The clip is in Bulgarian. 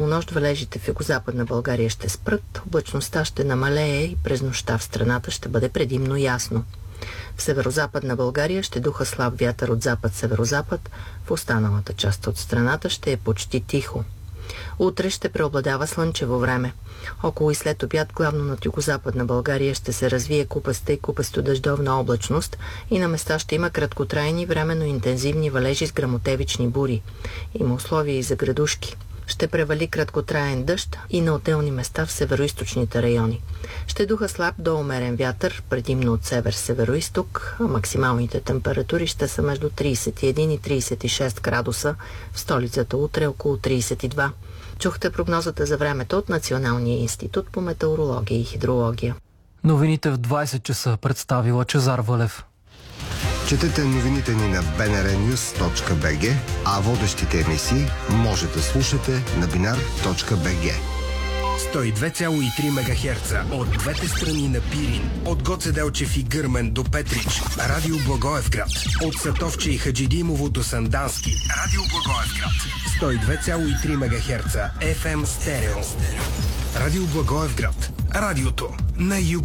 полунощ валежите в югозападна България ще спрат, облачността ще намалее и през нощта в страната ще бъде предимно ясно. В северозападна България ще духа слаб вятър от запад-северозапад, в останалата част от страната ще е почти тихо. Утре ще преобладава слънчево време. Около и след обяд главно над югозападна България ще се развие купаста и купесто-дъждовна облачност и на места ще има краткотрайни временно интензивни валежи с гръмотевични бури. Има условия и за градушки. Ще превали краткотраен дъжд и на отделни места в североизточните райони. Ще духа слаб до умерен вятър, предимно от север-североизток, а максималните температури ще са между 31 и 36 градуса, в столицата утре около 32. Чухте прогнозата за времето от Националния институт по метеорология и хидрология. Новините в 20 часа представи Лъчезар Вълев. Четете новините ни на bnrnews.bg, а водещите емисии може да слушате на binar.bg. 102,3 МГц от двете страни на Пирин, от Гоце Делчев и Гърмен до Петрич, Радио Благоевград, от Сатовче и Хаджидимово до Сандански, Радио Благоевград, 102,3 МГц FM стерео. Радио Благоевград, радиото на юг.